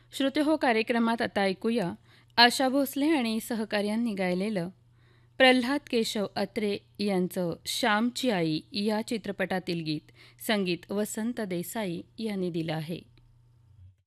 श्रोते हो कार्यक्रमात आता ऐकूया आशा भोसले आणि सहकार्यांनी गायलेलं प्रल्हाद केशव अत्रे यांचं श्यामची आई या चित्रपटातील गीत. संगीत वसंत देसाई यांनी दिलं आहे.